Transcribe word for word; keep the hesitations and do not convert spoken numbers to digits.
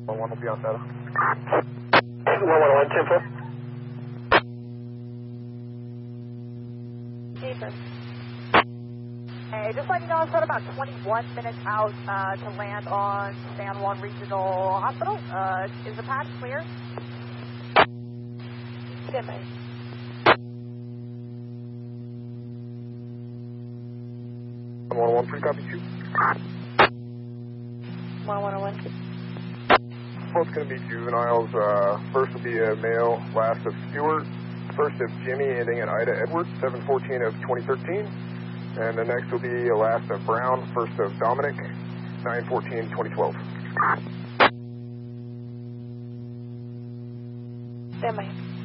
one will be on data. one one one, ten four. Jason. Hey, just letting you know, it's got about twenty-one minutes out uh, to land on San Juan Regional Hospital. Uh, is the pad clear? Stand by. one one three, copy two. one one one. Both going to be juveniles. Uh, first will be a male, last of Stewart. First of Jimmy, ending in Ida Edwards, seven fourteen of twenty thirteen. And the next will be a last of Brown, first of Dominic, nine fourteen twenty twelve. Stand by.